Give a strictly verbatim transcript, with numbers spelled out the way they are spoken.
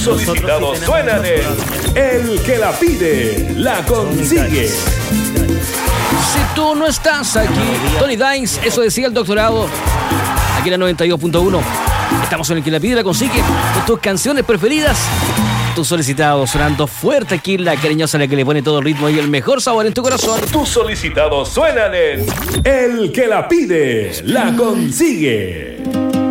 solicitados suenan en El que la pide, la consigue. Si tú no estás aquí, Tony Dimes, eso decía el doctorado. Aquí en la noventa y dos punto uno. Estamos en El que la pide, la consigue. Con tus canciones preferidas. Tus solicitados sonando fuerte aquí, la cariñosa, la que le pone todo el ritmo y el mejor sabor en tu corazón. Tus solicitados suenan en El que la pide, la consigue.